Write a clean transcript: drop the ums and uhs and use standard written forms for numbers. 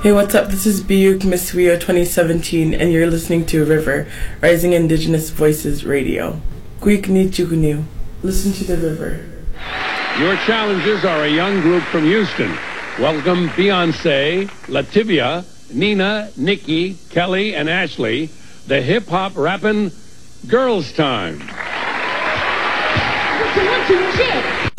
Hey, what's up? This is Biyuk Miss Rio 2017, and you're listening to River, Rising Indigenous Voices Radio. Quick ni chukunu. Listen to the river. Your challengers are a young group from Houston. Welcome Beyonce, Lativia, Nina, Nikki, Kelly, and Ashley, the hip-hop rapping Girls Time. One, two, check.